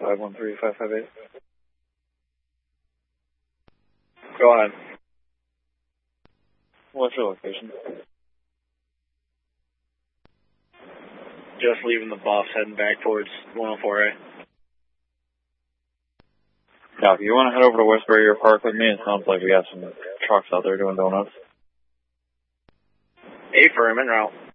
513-558. Go ahead. What's your location? Just leaving the bus, heading back towards 104A. Now, if you want to head over to West Barrier Park with me, it sounds like we got some trucks out there doing donuts. Affirm, en route.